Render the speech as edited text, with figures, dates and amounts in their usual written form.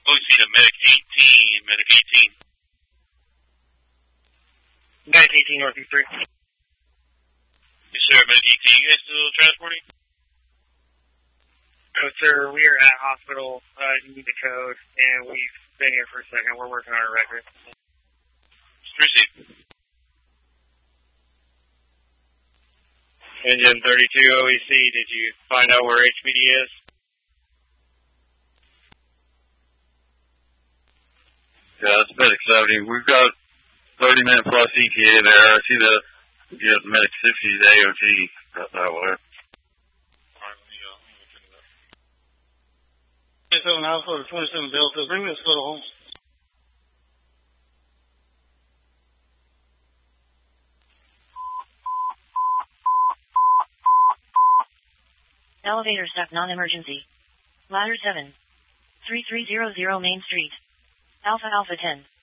supposed to be a medic 18, medic 18. Medic 18, Northeast 3. Yes, sir, medic 18. You guys still transporting? No, sir, we are at hospital. You need the code, and we've been here for a second. We're working on our record. Proceed. Engine 32 OEC, did you find out where HPD is? Yeah, it's medic 70. We've got 30-minute plus ETA there. I see the medic 60's AOT that way. 27 Alpha or 27 Delta, bring me a photo home. Elevator stuck non-emergency. Ladder 7. 3300 Main Street. Alpha Alpha 10.